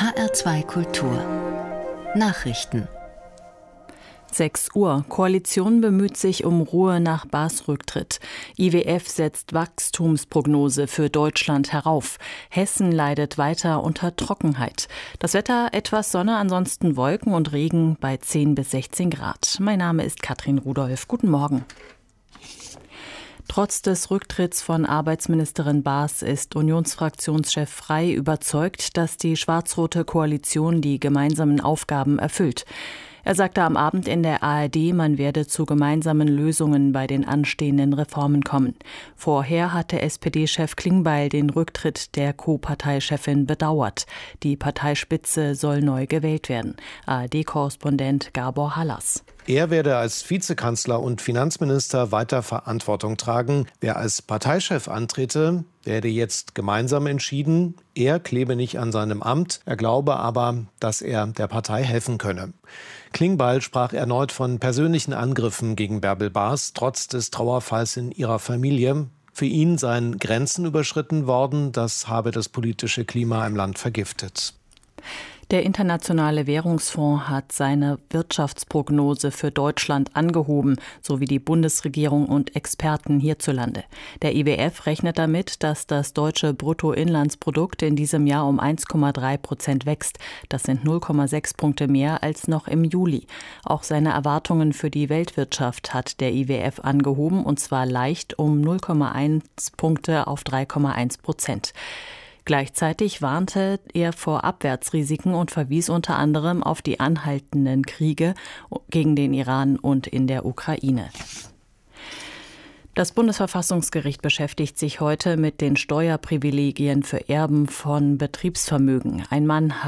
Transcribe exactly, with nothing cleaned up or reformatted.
H R zwei Kultur Nachrichten. sechs Uhr. Koalition bemüht sich um Ruhe nach Baas Rücktritt. I W F setzt Wachstumsprognose für Deutschland herauf. Hessen leidet weiter unter Trockenheit. Das Wetter etwas Sonne, ansonsten Wolken und Regen bei zehn bis sechzehn Grad. Mein Name ist Katrin Rudolph. Guten Morgen. Trotz des Rücktritts von Arbeitsministerin Baas ist Unionsfraktionschef Frey überzeugt, dass die schwarz-rote Koalition die gemeinsamen Aufgaben erfüllt. Er sagte am Abend in der A R D, man werde zu gemeinsamen Lösungen bei den anstehenden Reformen kommen. Vorher hatte S P D-Chef Klingbeil den Rücktritt der Co-Parteichefin bedauert. Die Parteispitze soll neu gewählt werden. A R D-Korrespondent Gabor Hallas. Er werde als Vizekanzler und Finanzminister weiter Verantwortung tragen. Wer als Parteichef antrete, werde jetzt gemeinsam entschieden. Er klebe nicht an seinem Amt. Er glaube aber, dass er der Partei helfen könne. Klingbeil sprach erneut von persönlichen Angriffen gegen Bärbel Baas, trotz des Trauerfalls in ihrer Familie. Für ihn seien Grenzen überschritten worden. Das habe das politische Klima im Land vergiftet. Der Internationale Währungsfonds hat seine Wirtschaftsprognose für Deutschland angehoben, sowie die Bundesregierung und Experten hierzulande. Der I W F rechnet damit, dass das deutsche Bruttoinlandsprodukt in diesem Jahr um eins Komma drei Prozent wächst. Das sind null Komma sechs Punkte mehr als noch im Juli. Auch seine Erwartungen für die Weltwirtschaft hat der I W F angehoben, und zwar leicht um null Komma eins Punkte auf drei Komma eins Prozent. Gleichzeitig warnte er vor Abwärtsrisiken und verwies unter anderem auf die anhaltenden Kriege gegen den Iran und in der Ukraine. Das Bundesverfassungsgericht beschäftigt sich heute mit den Steuerprivilegien für Erben von Betriebsvermögen. Ein Mann